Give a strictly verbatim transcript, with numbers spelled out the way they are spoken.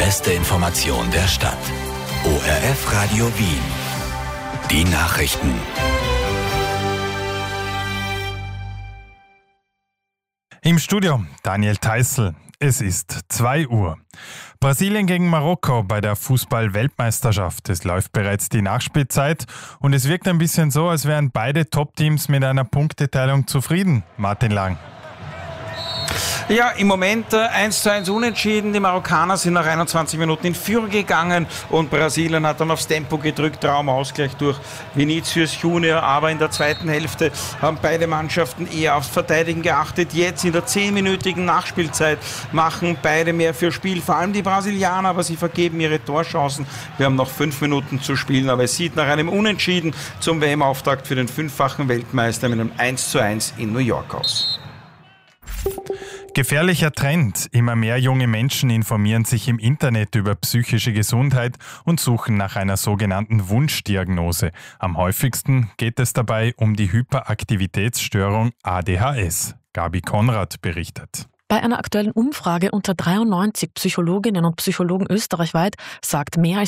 beste Information der Stadt. O R F Radio Wien. Die Nachrichten. Im Studio Daniel Theißl. Es ist zwei Uhr. Brasilien gegen Marokko bei der Fußball-Weltmeisterschaft. Es läuft bereits die Nachspielzeit und es wirkt ein bisschen so, als wären beide Top-Teams mit einer Punkteteilung zufrieden. Martin Lang. Ja, im Moment äh, eins zu eins unentschieden. Die Marokkaner sind nach einundzwanzig Minuten in Führung gegangen und Brasilien hat dann aufs Tempo gedrückt. Traumausgleich durch Vinicius Junior. Aber in der zweiten Hälfte haben beide Mannschaften eher aufs Verteidigen geachtet. Jetzt in der zehnminütigen Nachspielzeit machen beide mehr für Spiel. Vor allem die Brasilianer, aber sie vergeben ihre Torchancen. Wir haben noch fünf Minuten zu spielen, aber es sieht nach einem Unentschieden zum W M-Auftakt für den fünffachen Weltmeister mit einem eins zu eins in New York aus. Gefährlicher Trend. Immer mehr junge Menschen informieren sich im Internet über psychische Gesundheit und suchen nach einer sogenannten Wunschdiagnose. Am häufigsten geht es dabei um die Hyperaktivitätsstörung A D H S. Gabi Konrad berichtet. Bei einer aktuellen Umfrage unter dreiundneunzig Psychologinnen und Psychologen österreichweit sagt mehr als